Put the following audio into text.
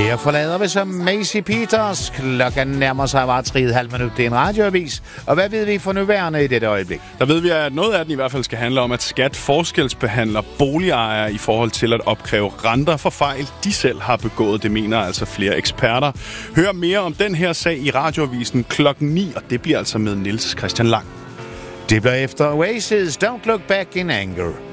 Her forlader vi som Macy Peters. Klokken nærmer sig bare 3,5 minutter. Det er en radioavis. Og hvad ved vi for nuværende i dette øjeblik? Der ved vi, at noget af den i hvert fald skal handle om, at skat forskelsbehandler boligejere i forhold til at opkræve renter for fejl, de selv har begået. Det mener altså flere eksperter. Hør mere om den her sag i radioavisen klokken 9, og det bliver altså med Niels Christian Lang. Det bliver efter Oasis Don't Look Back in Anger.